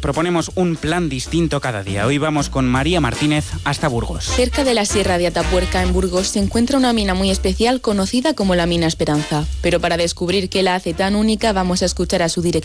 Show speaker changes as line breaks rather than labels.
proponemos un plan distinto cada día. Hoy vamos con María Martínez hasta Burgos.
Cerca de la Sierra de Atapuerca, en Burgos, se encuentra una mina muy especial conocida como la Mina Esperanza. Pero para descubrir qué la hace tan única, vamos a escuchar a su director